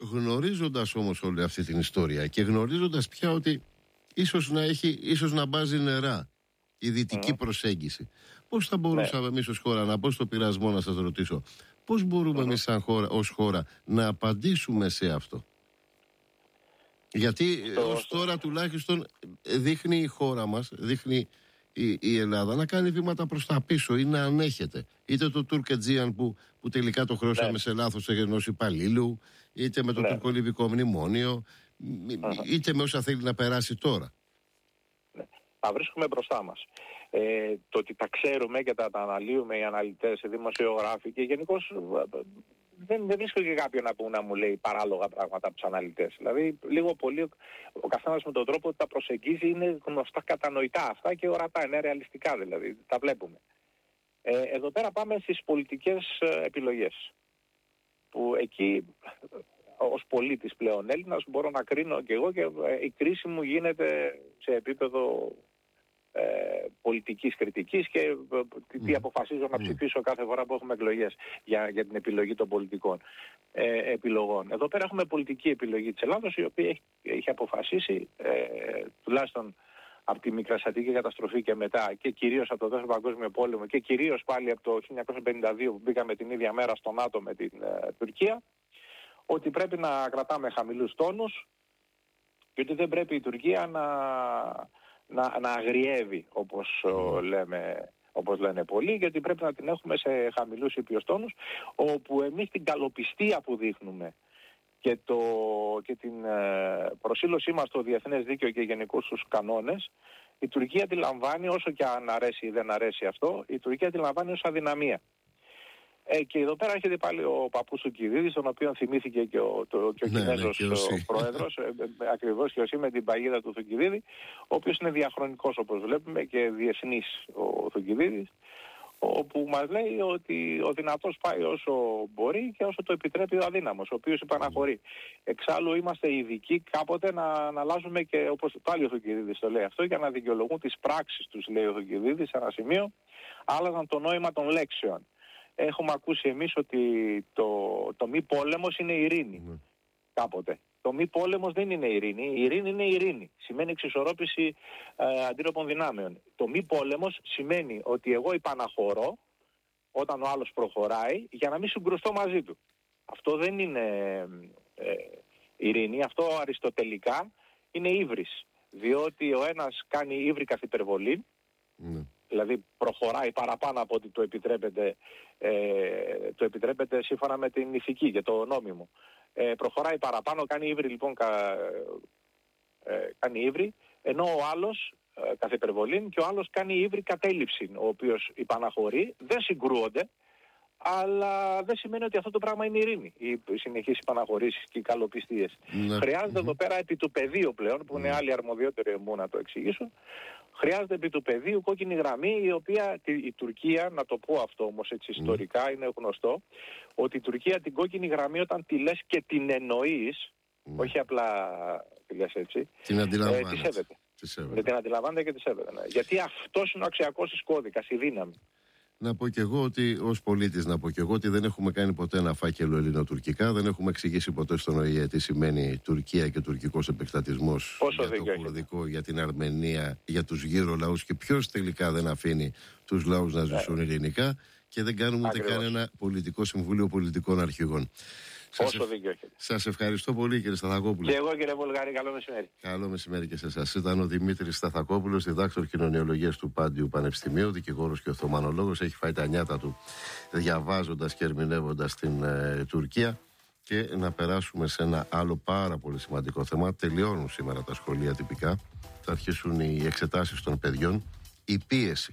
γνωρίζοντας όμως όλη αυτή την ιστορία και γνωρίζοντας πια ότι ίσως να μπάζει νερά η δυτική προσέγγιση, πώς θα μπορούσαμε εμείς ως χώρα, να πω στο πειρασμό να σας ρωτήσω, πώς μπορούμε εμείς σαν χώρα, ως χώρα να απαντήσουμε σε αυτό? Γιατί ως τώρα τουλάχιστον δείχνει η χώρα μας, δείχνει η Ελλάδα να κάνει βήματα προς τα πίσω ή να ανέχεται. Είτε το Τουρκετζίαν που τελικά το χρεώσαμε σε λάθος ενός υπαλλήλου, είτε με το τουρκολιβικό μνημόνιο, είτε με όσα θέλει να περάσει τώρα. Τα βρίσκουμε μπροστά μας. Το ότι τα ξέρουμε και τα αναλύουμε οι αναλυτές, οι δημοσιογράφοι και γενικώς δεν βρίσκω και κάποιον να μου λέει παράλογα πράγματα από τους αναλυτές. Δηλαδή, λίγο πολύ ο καθένας με τον τρόπο ότι τα προσεγγίζει είναι γνωστά, κατανοητά αυτά και ορατά, είναι ρεαλιστικά δηλαδή, τα βλέπουμε. Εδώ πέρα πάμε στις πολιτικές επιλογές. Που εκεί, ως πολίτης πλέον Έλληνας, μπορώ να κρίνω και εγώ και η κρίση μου γίνεται σε επίπεδο πολιτικής κριτικής και τι αποφασίζω να ψηφίσω κάθε φορά που έχουμε εκλογές για την επιλογή των πολιτικών επιλογών. Εδώ πέρα έχουμε πολιτική επιλογή της Ελλάδος, η οποία έχει αποφασίσει τουλάχιστον από τη μικρασιατική καταστροφή και μετά και κυρίως από το Δεύτερο Παγκόσμιο Πόλεμο και κυρίως πάλι από το 1952 που μπήκαμε την ίδια μέρα στο ΝΑΤΟ με την Τουρκία, ότι πρέπει να κρατάμε χαμηλούς τόνους και ότι δεν πρέπει η Τουρκία να αγριεύει όπως λένε πολλοί, γιατί πρέπει να την έχουμε σε χαμηλούς ήπιους τόνους, όπου εμείς την καλοπιστία που δείχνουμε και την προσήλωσή μας στο διεθνές δίκαιο και γενικούς τους κανόνες, η Τουρκία τη λαμβάνει, όσο και αν αρέσει ή δεν αρέσει αυτό, η Τουρκία τη λαμβάνει ως αδυναμία. Και εδώ πέρα έρχεται πάλι ο παππούς του Κηδίδη, τον οποίο θυμήθηκε και ο Κινέζος πρόεδρος, ακριβώς και με την παγίδα του Θουκυδίδη, ο οποίος είναι διαχρονικός όπως βλέπουμε και διεθνής ο Θουκυδίδης, όπου μας λέει ότι ο δυνατός πάει όσο μπορεί και όσο το επιτρέπει ο αδύναμος, ο οποίος υπαναχωρεί. Εξάλλου είμαστε ειδικοί κάποτε να αλλάζουμε και, όπως πάλι ο Θουκυδίδης το λέει αυτό, για να δικαιολογούν τις πράξεις τους, λέει ο Θουκυδίδης, σε ένα σημείο, άλλαζαν το νόημα των λέξεων. Έχουμε ακούσει εμείς ότι το μη πόλεμος είναι ειρήνη κάποτε. Το μη πόλεμος δεν είναι ειρήνη. Η ειρήνη είναι ειρήνη. Σημαίνει εξισορρόπηση αντίρροπων δυνάμεων. Το μη πόλεμος σημαίνει ότι εγώ υπαναχωρώ όταν ο άλλος προχωράει για να μην συγκρουστώ μαζί του. Αυτό δεν είναι ειρήνη. Αυτό αριστοτελικά είναι ύβρις. Διότι ο ένας κάνει ύβρι καθ' υπερβολή, δηλαδή προχωράει παραπάνω από ότι το επιτρέπεται σύμφωνα με την ηθική και το νόμιμο. Προχωράει παραπάνω, κάνει ύβρι λοιπόν, κάνει ύβρι, ενώ ο άλλος καθ' υπερβολήν και ο άλλος κάνει ύβρι κατέληψη, ο οποίος υπαναχωρεί, δεν συγκρούονται, αλλά δεν σημαίνει ότι αυτό το πράγμα είναι ειρήνη, οι συνεχείς υπαναχωρήσεις και οι καλοπιστίες. Χρειάζεται εδώ πέρα επί του πεδίου πλέον, που είναι άλλοι αρμοδιότεροι μου να το εξηγήσουν, χρειάζεται επί του πεδίου κόκκινη γραμμή, η οποία η Τουρκία, να το πω αυτό όμως έτσι ιστορικά, είναι γνωστό, ότι η Τουρκία την κόκκινη γραμμή όταν τη λες και την εννοείς, όχι απλά τη λες έτσι, την αντιλαμβάνεται. Τη σέβεται. Την αντιλαμβάνεται και τη σέβεται. Ναι. Γιατί αυτός είναι ο αξιακός της κώδικας, η δύναμη. Να πω και εγώ ότι, ως πολίτης, ότι δεν έχουμε κάνει ποτέ ένα φάκελο ελληνοτουρκικά, δεν έχουμε εξηγήσει ποτέ στον ΟΗΕ τι σημαίνει Τουρκία και τουρκικός επεκτατισμός για το κουρδικό, για την Αρμενία, για τους γύρω λαούς και ποιος τελικά δεν αφήνει τους λαούς να ζήσουν ειρηνικά και δεν κάνουμε ούτε καν ένα πολιτικό συμβούλιο πολιτικών αρχηγών. Σας ευχαριστώ πολύ, κύριε Σταθακόπουλο. Και εγώ, κύριε Βουλγαρή, καλό μεσημέρι. Καλό μεσημέρι και σε εσάς. Ήταν ο Δημήτρης Σταθακόπουλος, διδάκτορ κοινωνιολογίας του Πάντιου Πανεπιστημίου, δικηγόρος και οθωμανολόγος. Έχει φάει τα νιάτα του διαβάζοντας και ερμηνεύοντας την Τουρκία. Και να περάσουμε σε ένα άλλο πάρα πολύ σημαντικό θέμα. Τελειώνουν σήμερα τα σχολεία τυπικά. Θα αρχίσουν οι εξετάσεις των παιδιών. Η πίεση.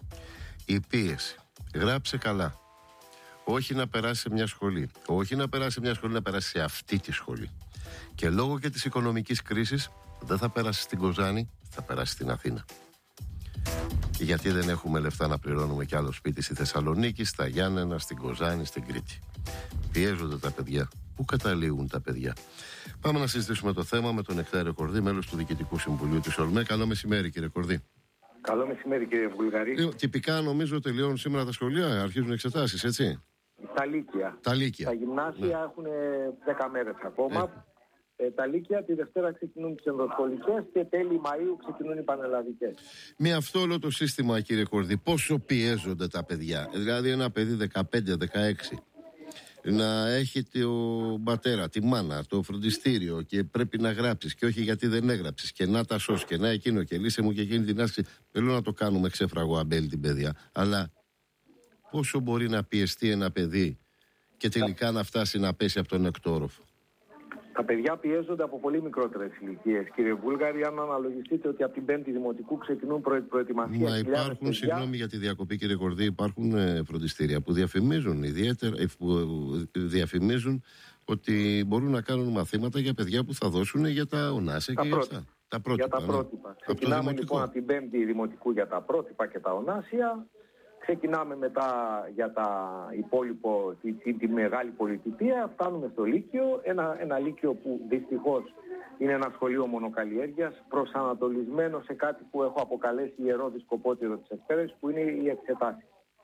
Γράψε καλά. Όχι να περάσει σε μια σχολή. Όχι να περάσει σε μια σχολή, να περάσει σε αυτή τη σχολή. Και λόγω και της οικονομικής κρίσης δεν θα περάσει στην Κοζάνη, θα περάσει στην Αθήνα. Γιατί δεν έχουμε λεφτά να πληρώνουμε κι άλλο σπίτι στη Θεσσαλονίκη, στα Γιάννενα, στην Κοζάνη, στην Κρήτη. Πιέζονται τα παιδιά. Πού καταλήγουν τα παιδιά? Πάμε να συζητήσουμε το θέμα με τον Νεκτάριο Κορδή, μέλος του Διοικητικού Συμβουλίου της ΟΛΜΕ. Καλό μεσημέρι, κύριε Κορδή. Καλό μεσημέρι, κύριε Βουλγαρή. Τυπικά νομίζω τελειώνουν σήμερα τα σχολεία, αρχίζουν εξετάσεις, έτσι. Τα Λύκεια. Τα γυμνάσια έχουν 10 μέρες ακόμα. Τα Λύκεια τη Δευτέρα ξεκινούν τις ενδοσχολικές και τέλη Μαΐου ξεκινούν οι πανελλαδικές. Με αυτό όλο το σύστημα, κύριε Κορδί, πόσο πιέζονται τα παιδιά? Δηλαδή ένα παιδί 15-16 να έχει τον πατέρα, τη μάνα, το φροντιστήριο και πρέπει να γράψεις και όχι γιατί δεν έγραψες και να τα σώσεις και να εκείνο και λύσε μου και εκείνη την άσκηση. Θέλω να το κάνουμε ξέφραγο αμπέλ την παιδιά, αλλά πόσο μπορεί να πιεστεί ένα παιδί και τελικά να φτάσει να πέσει από τον εκτόροφο? Τα παιδιά πιέζονται από πολύ μικρότερες ηλικίες, κύριε Βούλγαρη. Αν αναλογιστείτε ότι από την 5η Δημοτικού ξεκινούν προετοιμασία. Μα υπάρχουν, συγγνώμη για τη διακοπή, κύριε Κορδί, υπάρχουν φροντιστήρια που διαφημίζουν διαφημίζουν ότι μπορούν να κάνουν μαθήματα για παιδιά που θα δώσουν για τα ονάσια και για αυτά. Τα πρότυπα. Για τα πρότυπα. Ξεκινάμε λοιπόν από την 5η Δημοτικού για τα πρότυπα και τα ονάσια. Ξεκινάμε μετά για τα υπόλοιπο, τη μεγάλη πολιτική, φτάνουμε στο Λύκειο, ένα Λύκειο που δυστυχώς είναι ένα σχολείο μονοκαλλιέργειας, προσανατολισμένο σε κάτι που έχω αποκαλέσει ιερό δισκοπότηρο της εκπαίδευσης, που είναι οι εξετάσεις.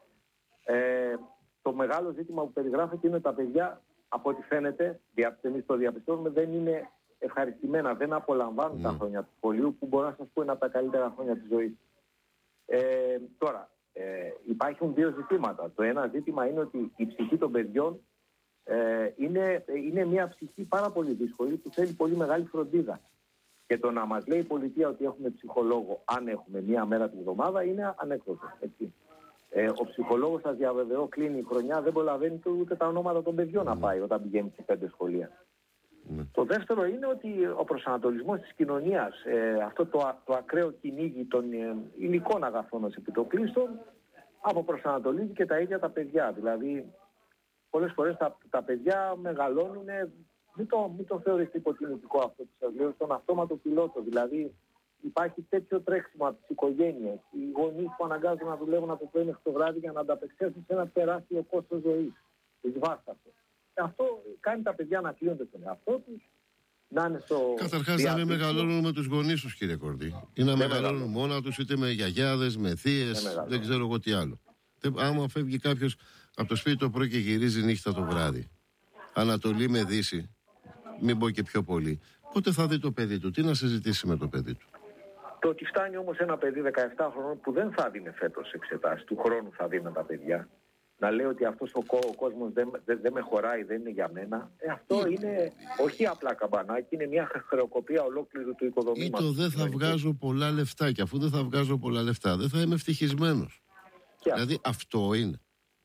Το μεγάλο ζήτημα που περιγράφεται είναι ότι τα παιδιά, από ό,τι φαίνεται, εμείς το διαπιστώνουμε, δεν είναι ευχαριστημένα, δεν απολαμβάνουν τα χρόνια του σχολείου, που μπορώ να σας πω είναι από τα καλύτερα χρόνια της ζωής. Τώρα, υπάρχουν δύο ζητήματα. Το ένα ζήτημα είναι ότι η ψυχή των παιδιών είναι μια ψυχή πάρα πολύ δύσκολη που θέλει πολύ μεγάλη φροντίδα. Και το να μας λέει η πολιτεία ότι έχουμε ψυχολόγο αν έχουμε μία μέρα την εβδομάδα είναι ανέκδοτο. Ο ψυχολόγος, σας διαβεβαιώ, κλείνει η χρονιά, δεν προλαβαίνει ούτε τα ονόματα των παιδιών να πάει όταν πηγαίνει σε 5 σχολεία. Το δεύτερο είναι ότι ο προσανατολισμός της κοινωνίας, αυτό το ακραίο κυνήγι των υλικών αγαθών ως επιτοπλίστων, αποπροσανατολίζει και τα ίδια τα παιδιά. Δηλαδή, πολλές φορές τα παιδιά μεγαλώνουν, μην το θεωρείτε υποτιμητικό αυτό που σας λέω, στον αυτόματο πιλότο. Δηλαδή, υπάρχει τέτοιο τρέξιμο από τις οικογένειες, οι γονείς που αναγκάζουν να δουλεύουν από το πρωί μέχρι το βράδυ για να ανταπεξέλθουν σε ένα τεράστιο κόστος ζωής, δυσβάστατο. Αυτό κάνει τα παιδιά να κλείονται τον εαυτό τους, να είναι στο... Καταρχάς να μην μεγαλώνουν με τους γονείς τους, κύριε Κορδί. Ή να μεγαλώνουν μόνα τους, είτε με γιαγιάδες, με θείες, δεν ξέρω εγώ τι άλλο. Άμα φεύγει κάποιος από το σπίτι το πρωί και γυρίζει νύχτα το βράδυ, Ανατολή με Δύση, μην πω και πιο πολύ, πότε θα δει το παιδί του, τι να συζητήσει με το παιδί του? Το ότι φτάνει όμως ένα παιδί 17 χρονών που δεν θα δίνει φέτος εξετάσεις, του χρόνου θα δίνει τα παιδιά, να λέει ότι αυτός ο κόσμος δεν με χωράει, δεν είναι για μένα, αυτό είναι όχι απλά καμπανάκι, είναι μια χρεοκοπία ολόκληρου του οικοδομήματος. Ή το δεν θα βγάζω πολλά λεφτά, και αφού δεν θα βγάζω πολλά λεφτά δεν θα είμαι ευτυχισμένος. Δηλαδή αυτό είναι.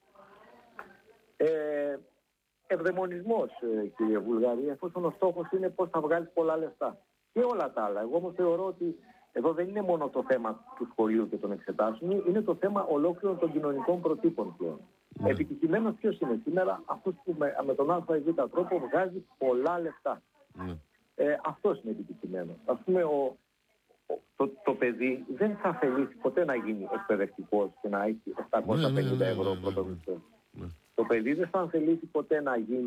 Ευδαιμονισμός, κύριε Βουλγαρή, εφόσον ο στόχος είναι πώς θα βγάλεις πολλά λεφτά. Και όλα τα άλλα. Εγώ όμως θεωρώ ότι εδώ δεν είναι μόνο το θέμα του σχολείου και των εξετάσεων, είναι το θέμα ολόκληρων των κοινωνικών προτύπων πλέον. Επιτυχημένος ποιος είναι σήμερα? Αυτός που με τον α ή β τρόπο βγάζει πολλά λεφτά. Αυτός είναι επιτυχημένος. Ας πούμε, το παιδί δεν θα θελήσει ποτέ να γίνει εκπαιδευτικός και να έχει 750 ευρώ πρωτομισθό. Το παιδί δεν θα θελήσει ποτέ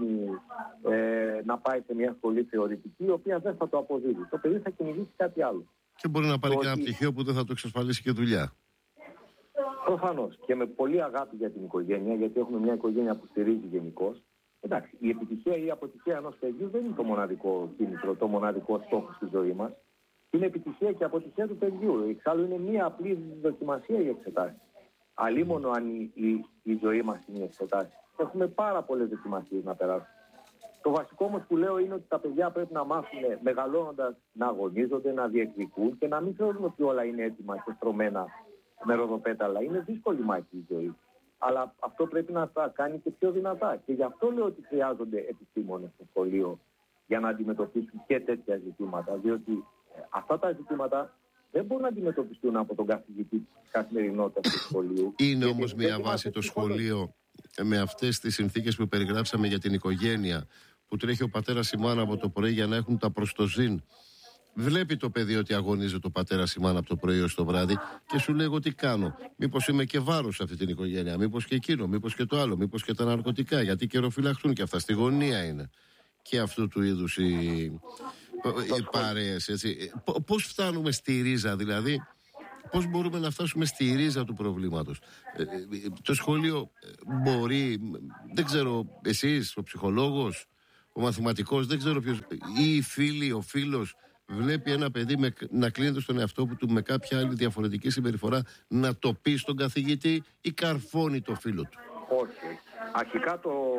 να πάει σε μια σχολή θεωρητική, η οποία δεν θα το αποδίδει. Το παιδί θα κυνηγήσει κάτι άλλο. Και μπορεί να πάρει και ένα πτυχίο που δεν θα το εξασφαλίσει και δουλειά. Προφανώς. Και με πολύ αγάπη για την οικογένεια, γιατί έχουμε μια οικογένεια που στηρίζει γενικώς. Εντάξει, η επιτυχία ή η αποτυχία ενός παιδιού δεν είναι το μοναδικό κίνητρο, το μοναδικό στόχο στη ζωή μας. Είναι επιτυχία και αποτυχία του παιδιού. Εξάλλου είναι μια απλή δοκιμασία η εξετάσεις. Αλίμονο αν η ζωή μας είναι η εξετάσεις. Έχουμε πάρα πολλές δοκιμασίες να περάσουμε. Το βασικό όμως που λέω είναι ότι τα παιδιά πρέπει να μάθουν μεγαλώνοντας να αγωνίζονται, να διεκδικούν και να μην θεωρούν ότι όλα είναι έτοιμα και στρωμένα με ροδοπέταλα. Είναι δύσκολη μάχη η ζωή. Αλλά αυτό πρέπει να τα κάνει και πιο δυνατά. Και γι' αυτό λέω ότι χρειάζονται επιστήμονες στο σχολείο για να αντιμετωπίσουν και τέτοια ζητήματα. Διότι αυτά τα ζητήματα δεν μπορούν να αντιμετωπιστούν από τον καθηγητή της καθημερινότητας του σχολείου. Είναι όμως μια βάση το σχολείο με αυτές τις συνθήκες που περιγράψαμε για την οικογένεια, που τρέχει ο πατέρας η μάνα από το πρωί για να έχουν τα προστοζήν. Βλέπει το παιδί ότι αγωνίζει το πατέρας η μάνα από το πρωί ως το βράδυ και σου λέει: εγώ τι κάνω? Μήπως είμαι και βάρος σε αυτή την οικογένεια? Μήπως και εκείνο, μήπως και το άλλο, μήπως και τα ναρκωτικά? Γιατί καιροφυλαχτούν και αυτά. Στη γωνία είναι. Και αυτού του είδους οι παρέες, έτσι. Πώς φτάνουμε στη ρίζα, δηλαδή? πώς μπορούμε να φτάσουμε στη ρίζα του προβλήματος. Το σχολείο μπορεί, δεν ξέρω, εσείς, ο ψυχολόγος, ο μαθηματικός, δεν ξέρω ποιος, ή η φίλη, ο φίλος, βλέπει ένα παιδί να κλείνεται στον εαυτό του με κάποια άλλη διαφορετική συμπεριφορά, να το πει στον καθηγητή ή καρφώνει το φίλο του? Όχι. Αρχικά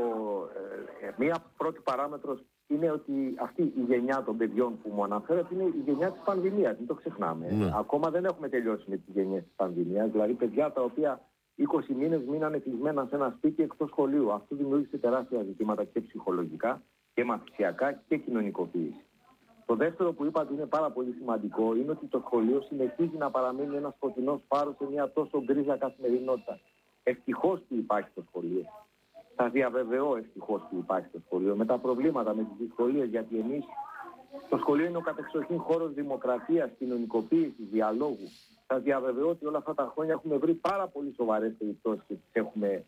μία πρώτη παράμετρος είναι ότι αυτή η γενιά των παιδιών που μου αναφέρατε είναι η γενιά της πανδημίας. Μην το ξεχνάμε. Ναι. Ακόμα δεν έχουμε τελειώσει με τις γενιές της πανδημίας. Δηλαδή παιδιά τα οποία 20 μήνες μείνανε κλεισμένα σε ένα σπίτι εκτός σχολείου. Αυτό δημιούργησε τεράστια ζητήματα και ψυχολογικά και μαθησιακά και κοινωνικοποίηση. Το δεύτερο που είπατε είναι πάρα πολύ σημαντικό, είναι ότι το σχολείο συνεχίζει να παραμένει ένας σκοτεινός φάρος σε μια τόσο γκρίζα καθημερινότητα. Ευτυχώς που υπάρχει το σχολείο. Θα διαβεβαιώ ευτυχώς που υπάρχει το σχολείο. Με τα προβλήματα, με τις δυσκολίες, γιατί εμείς το σχολείο είναι ο κατεξοχήν χώρος δημοκρατίας, κοινωνικοποίησης, διαλόγου. Θα διαβεβαιώ ότι όλα αυτά τα χρόνια έχουμε βρει πάρα πολύ σοβαρές περιπτώσεις και τις έχουμε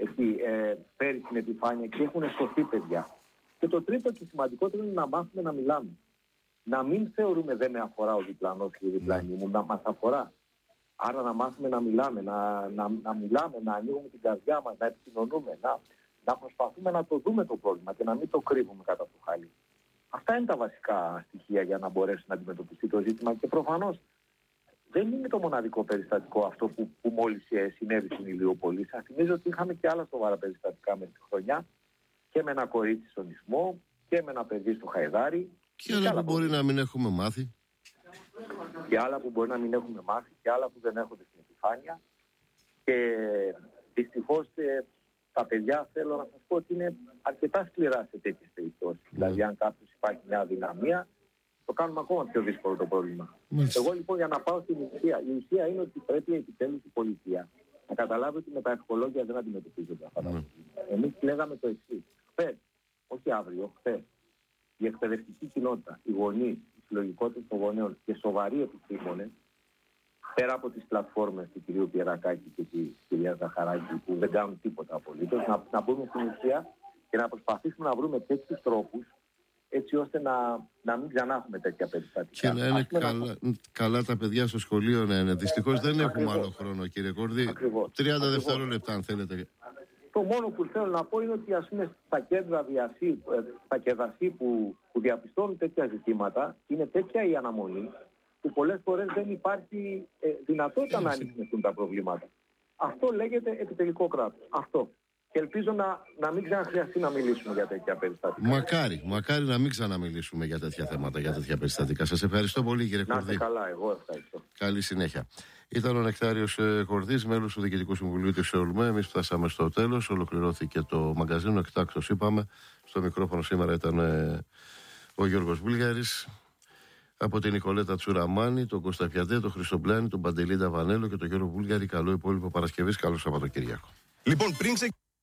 φέρει στην επιφάνεια και έχουν σωθεί παιδιά. Και το τρίτο και σημαντικότερο είναι να μάθουμε να μιλάμε. Να μην θεωρούμε δεν με αφορά ο διπλανός και η διπλανή μου, να μας αφορά. Άρα να μάθουμε να μιλάμε, να μιλάμε, να ανοίγουμε την καρδιά μας, να επικοινωνούμε, να προσπαθούμε να το δούμε το πρόβλημα και να μην το κρύβουμε κατά το χαλί. Αυτά είναι τα βασικά στοιχεία για να μπορέσει να αντιμετωπιστεί το ζήτημα και προφανώς δεν είναι το μοναδικό περιστατικό αυτό που μόλις συνέβη στην Ηλιούπολη. Σας θυμίζω ότι είχαμε και άλλα σοβαρά περιστατικά με τη χρονιά και με ένα κορίτσι στον Ισθμό και με ένα παιδί στο Χαϊδάρι. Και άλλα που μπορεί να μην έχουμε μάθει. Και άλλα που μπορεί να μην έχουμε μάθει και άλλα που δεν έρχονται στην επιφάνεια. Και δυστυχώς τα παιδιά, θέλω να σας πω ότι είναι αρκετά σκληρά σε τέτοιες περιπτώσεις. Δηλαδή αν κάποιος υπάρχει μια αδυναμία, το κάνουμε ακόμα πιο δύσκολο το πρόβλημα. Εγώ λοιπόν για να πάω στην ουσία, η ουσία είναι ότι πρέπει επιτέλους η πολιτεία να καταλάβει ότι με τα ευχολόγια δεν αντιμετωπίζονται αυτά τα προβλήματα. Εμείς λέγαμε το εξής. Χθες, όχι αύριο, χθες, η εκπαιδευτική κοινότητα, οι γονείς, οι συλλογικότητες των γονέων και σοβαροί επιστήμονες, πέρα από τις πλατφόρμες του κ. Πιερακάκη και της κ. Ζαχαράκη που δεν κάνουν τίποτα απολύτως, να μπούμε στην ουσία και να προσπαθήσουμε να βρούμε τέτοιους τρόπους έτσι ώστε να μην ξανά έχουμε τέτοια περιστατικά. Και να είναι καλά τα παιδιά στο σχολείο να είναι. Δυστυχώς δεν έχουμε άλλο χρόνο, κύριε Κορδί. 30 δευτερόλεπτα αν θέλετε. Το μόνο που θέλω να πω είναι ότι ας πούμε στα κέντρα στα κεδασί που διαπιστώνουν τέτοια ζητήματα είναι τέτοια η αναμονή που πολλές φορές δεν υπάρχει δυνατότητα να ανοιχνευτούν τα προβλήματα. Αυτό λέγεται επιτελικό κράτος. Αυτό. Και ελπίζω να μην ξαναχρειαστεί να μιλήσουμε για τέτοια περιστατικά. Μακάρι να μην ξαναμιλήσουμε για τέτοια θέματα, για τέτοια περιστατικά. Σας ευχαριστώ πολύ, κύριε Κορδί. Να είστε καλά, εγώ ευχαριστώ. Καλή συνέχεια. Ήταν ο Νεκτάριος Κορδής, μέλος του Διοικητικού Συμβουλίου της ΕΟΛΜΕ. Εμείς φτάσαμε στο τέλος. Ολοκληρώθηκε το μαγκαζίνο. Εκτάκτως είπαμε. Στο μικρόφωνο σήμερα ήταν ο Γιώργος Βούλγαρης. Από την Νικολέτα Τσουραμάνη, τον Κώστα Πιαντέ, τον Χριστομπλάνη, τον Παντελή Νταβανέλο και τον Γιώργο Βούλγαρη. Καλό υπόλοιπο Παρασκευής. Καλό Σαββατοκύριακο. Λοιπόν, πριν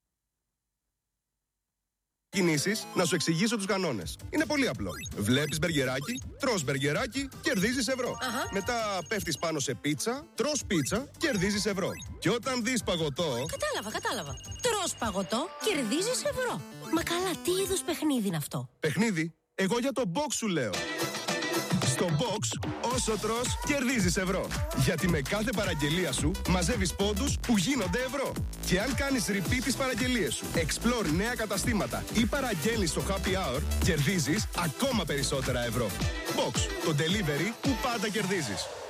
ξεκινήσεις, να σου εξηγήσω τους κανόνες. Είναι πολύ απλό. Βλέπεις μπεργκεράκι, τρως μπεργκεράκι, κερδίζεις ευρώ. Μετά πέφτεις πάνω σε πίτσα, τρως πίτσα, κερδίζεις ευρώ. Και όταν δεις παγωτό... Κατάλαβα. Τρως παγωτό, κερδίζεις ευρώ. Μα καλά, τι είδους παιχνίδι είναι αυτό? Παιχνίδι? Εγώ για το box σου λέω. Στο box, όσο τρως, κερδίζεις ευρώ. Γιατί με κάθε παραγγελία σου μαζεύεις πόντους που γίνονται ευρώ. Και αν κάνεις repeat τις παραγγελίες σου, explore νέα καταστήματα ή παραγγέλνεις στο happy hour, κερδίζεις ακόμα περισσότερα ευρώ. Box, το delivery που πάντα κερδίζεις.